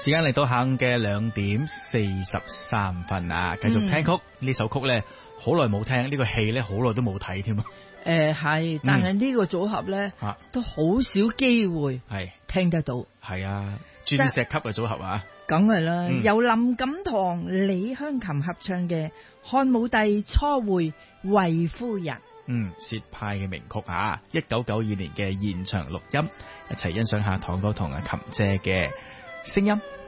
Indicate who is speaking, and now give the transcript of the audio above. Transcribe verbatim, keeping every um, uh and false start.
Speaker 1: 時間嚟到下午嘅兩點四十三分啊，繼續聽曲。呢、嗯、首曲咧好耐冇聽，呢、這個戲咧好耐都冇睇添啊。
Speaker 2: 誒係，但係呢個組合咧、嗯、都好少機會係聽得到。係啊，鑽石級嘅組合啊，梗係啦。嗯、由林錦堂、李香琴合唱嘅《漢武帝初會衛夫人》。嗯，薛派嘅名曲啊，一九九二年嘅現場錄音，一齊欣賞下堂哥同阿琴姐嘅聲音。